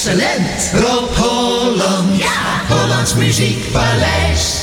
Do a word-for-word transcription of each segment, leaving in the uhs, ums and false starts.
Excellent. Rob Holland. Ja. Hollands Muziekpaleis.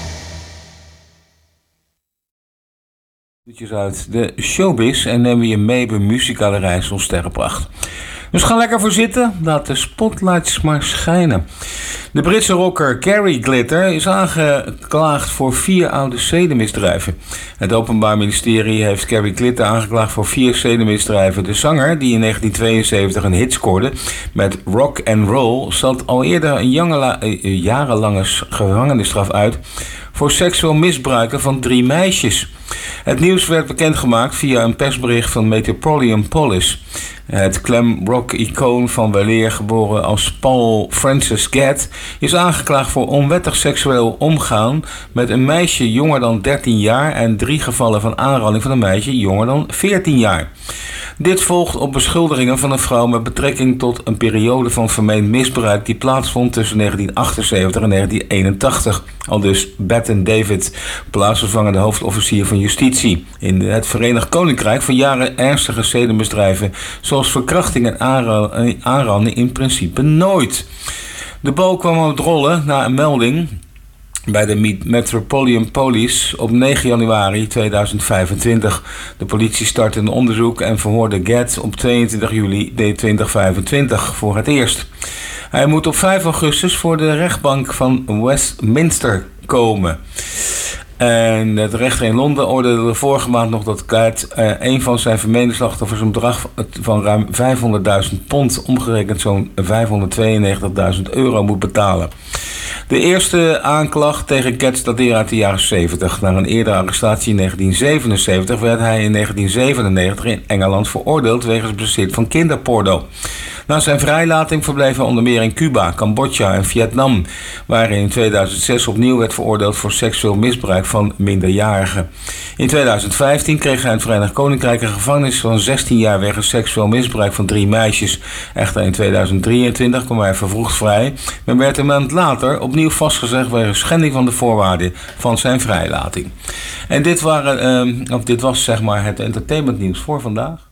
Uit de showbiz en nemen we je mee bij muzikale reis ons sterrenpracht. Dus ga lekker voor zitten, laat de spotlights maar schijnen. De Britse rocker Gary Glitter is aangeklaagd voor vier oude zedenmisdrijven. Het Openbaar Ministerie heeft Gary Glitter aangeklaagd voor vier zedenmisdrijven. De zanger, die in negentien tweeënzeventig een hit scoorde met Rock and Roll, zat al eerder een jarenlange gevangenisstraf uit voor seksueel misbruiken van drie meisjes. Het nieuws werd bekendgemaakt via een persbericht van Metropolitan Police. Het glam rock-icoon van weleer, geboren als Paul Francis Gadd, is aangeklaagd voor onwettig seksueel omgaan met een meisje jonger dan dertien jaar en drie gevallen van aanranding van een meisje jonger dan veertien jaar. Dit volgt op beschuldigingen van een vrouw met betrekking tot een periode van vermeend misbruik die plaatsvond tussen negentien achtenzeventig en negentien eenentachtig. Aldus Batten David, plaatsvervangende hoofdofficier van justitie. In het Verenigd Koninkrijk van jaren ernstige zedenmisdrijven zoals verkrachting en aanranding in principe nooit. De bal kwam op het rollen na een melding bij de Metropolitan Police op negen januari tweeduizend vijfentwintig. De politie startte een onderzoek en verhoorde Gadd op tweeëntwintig juli tweeduizend vijfentwintig voor het eerst. Hij moet op vijf augustus voor de rechtbank van Westminster komen. En het rechter in Londen oordeelde vorige maand nog dat Gadd uh, een van zijn vermeende slachtoffers een bedrag van ruim vijfhonderdduizend pond, omgerekend zo'n vijfhonderdtweeënnegentigduizend euro, moet betalen. De eerste aanklacht tegen Gadd dateert uit de jaren zeventig. Na een eerdere arrestatie in negentien zevenenzeventig werd hij in negentien zevenennegentig in Engeland veroordeeld wegens bezit van kinderporno. Na zijn vrijlating verbleef hij onder meer in Cuba, Cambodja en Vietnam, waar hij in tweeduizend zes opnieuw werd veroordeeld voor seksueel misbruik van minderjarigen. In tweeduizend vijftien kreeg hij in het Verenigd Koninkrijk een gevangenis van zestien jaar wegens seksueel misbruik van drie meisjes. Echter in tweeduizend drieëntwintig kwam hij vervroegd vrij, maar werd een maand later opnieuw vastgezet wegens schending van de voorwaarden van zijn vrijlating. En dit, waren, uh, of dit was zeg maar het entertainmentnieuws voor vandaag.